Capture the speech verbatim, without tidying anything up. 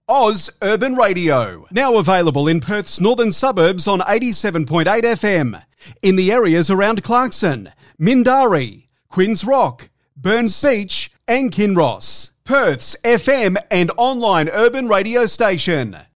Oz Urban Radio. Now available in Perth's northern suburbs on eighty-seven point eight F M. In the areas around Clarkson, Mindarie, Quinns Rock, Burns Beach and Kinross. Perth's F M and online urban radio station.